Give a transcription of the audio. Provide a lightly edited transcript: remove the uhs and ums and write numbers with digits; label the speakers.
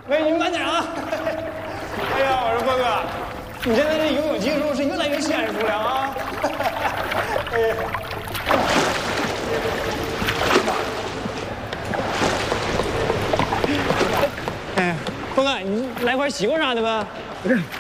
Speaker 1: 喂，你们慢点啊！哎呀，我说波哥，你现在这游泳技术是越来越娴熟了啊！哎，波哥，你来块西瓜啥的呗？不是。